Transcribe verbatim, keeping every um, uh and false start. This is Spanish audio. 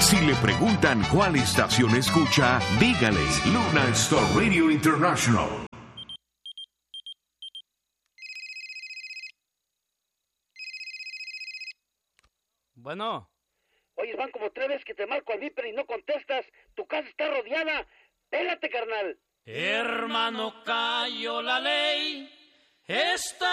Si le preguntan cuál estación escucha, dígale Luna Star Radio International. Bueno. Oye, van como tres veces que te marco al Viper y no contestas. Tu casa está rodeada. Pélate, carnal. Hermano, cayó la ley. Esta